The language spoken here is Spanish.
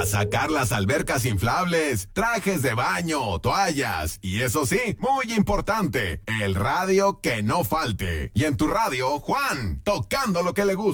sacar las albercas inflables, trajes de baño, toallas y eso sí, muy importante, el radio que no falte. Y en tu radio, Juan, tocando lo que le gusta.